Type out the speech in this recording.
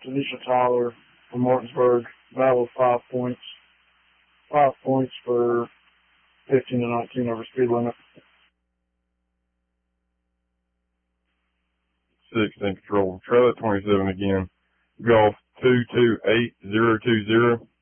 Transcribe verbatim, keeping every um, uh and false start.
Tanisha Tyler from Martinsburg. Battle five points. Five points for fifteen to nineteen over speed limit. Six in control. Try that twenty-seven again. Golf two two eight zero two zero.